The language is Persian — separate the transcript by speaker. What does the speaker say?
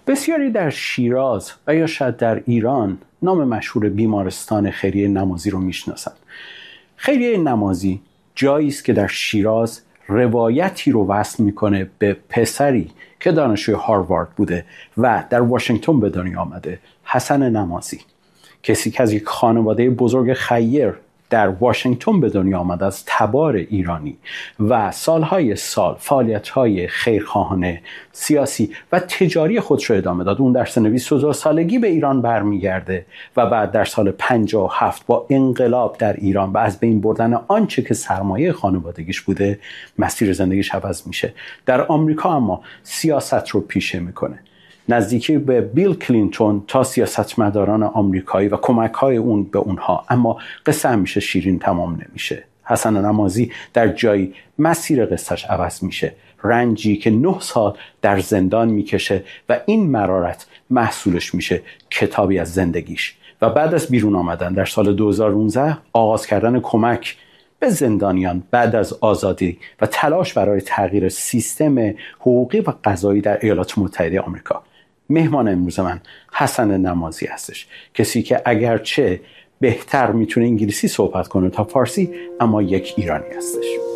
Speaker 1: بسیاری در شیراز و یا شاید در ایران نام مشهور بیمارستان خیریه نمازی رو میشناسند. خیریه نمازی جایی است که در شیراز روایتی رو وصل میکنه به پسری که دانشجوی هاروارد بوده و در واشنگتن به دنیا آمده، حسن نمازی، کسی که از یک خانواده بزرگ خیر در واشنگتن به دنیا آمده، از تبار ایرانی و سالهای سال فعالیت‌های خیرخواهانه، سیاسی و تجاری خودش رو ادامه داد. اون در سن 22 سالگی به ایران برمیگرده و بعد در سال 57 با انقلاب در ایران و از بین بردن آنچه که سرمایه خانوادگیش بوده مسیر زندگیش عوض میشه. در آمریکا اما سیاست رو پیشه میکنه، نزدیکی به بیل کلینتون تا سیاستمداران آمریکایی و کمک‌های اون به اونها. اما قصه همیشه شیرین تمام نمیشه. حسن نمازی در جایی مسیر قصهش عوض میشه، رنجی که 9 سال در زندان میکشه و این مرارت محصولش میشه کتابی از زندگیش. و بعد از بیرون آمدن در سال 2019 آغاز کردن کمک به زندانیان بعد از آزادی و تلاش برای تغییر سیستم حقوقی و قضایی در ایالات متحده آمریکا. مهمان امروز من حسن نمازی هستش، کسی که اگرچه بهتر میتونه انگلیسی صحبت کنه تا فارسی، اما یک ایرانی هستش.